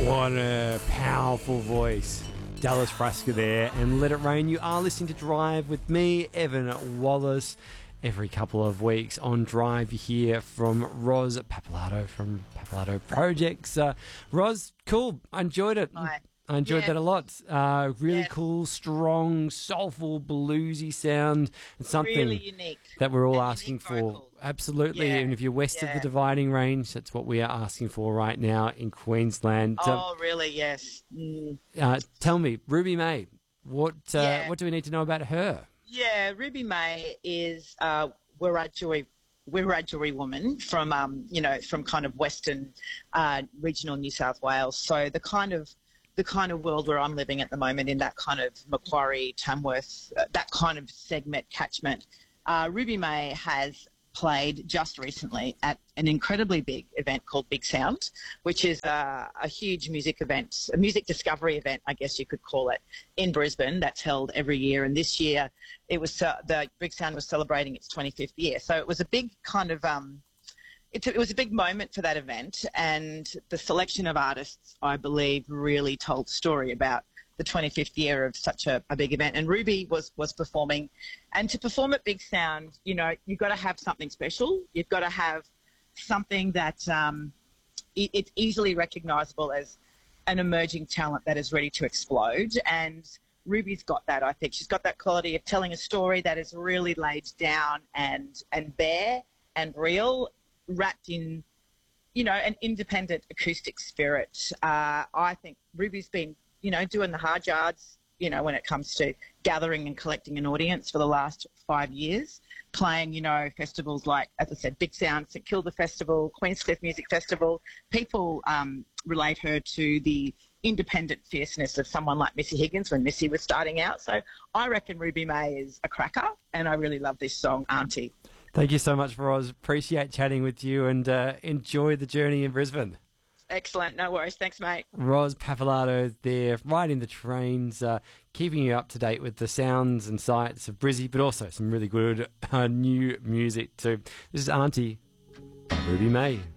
What a powerful voice. Dallas Frasca there, and Let It Rain. You are listening to Drive with me, Evan Wallace. Every couple of weeks on Drive, you hear from Roz Pappalardo from Pappalardo Projects. Roz, cool. I enjoyed it. Hi. I enjoyed that a lot. Really Yes. cool, strong, soulful, bluesy sound. It's something Really unique. that we're all And asking unique for. vocals. Absolutely. Yeah. And if you're west of Yeah. the Dividing Range, that's what we are asking for right now in Queensland. Oh, really? Yes. Tell me, Ruby May, what Yeah. do we need to know about her? Yeah, Ruby May is Wiradjuri woman from from kind of western regional New South Wales. So the kind of world where I'm living at the moment, in that kind of Macquarie, Tamworth, that kind of segment catchment. Ruby May has played just recently at an incredibly big event called Big Sound, which is a huge music event, a music discovery event, I guess you could call it, in Brisbane. That's held every year, and this year it was the Big Sound was celebrating its 25th year. So it was a big kind of it was a big moment for that event, and the selection of artists, I believe, really told the story about the 25th year of such a big event. And Ruby was performing. And to perform at Big Sound, you've got to have something special. You've got to have something that it's easily recognisable as an emerging talent that is ready to explode. And Ruby's got that, I think. She's got that quality of telling a story that is really laid down and bare and real, wrapped in, an independent acoustic spirit. I think Ruby's been, doing the hard yards, when it comes to gathering and collecting an audience for the last 5 years, playing, festivals like, as I said, Big Sound, St Kilda Festival, Queenscliff Music Festival. People relate her to the independent fierceness of someone like Missy Higgins when Missy was starting out. So I reckon Ruby May is a cracker, and I really love this song, Auntie. Thank you so much, Roz. Appreciate chatting with you, and enjoy the journey in Brisbane. Excellent. No worries. Thanks, mate. Roz Pappalardo there, riding the trains, keeping you up to date with the sounds and sights of Brizzy, but also some really good new music too. This is Auntie, Ruby May.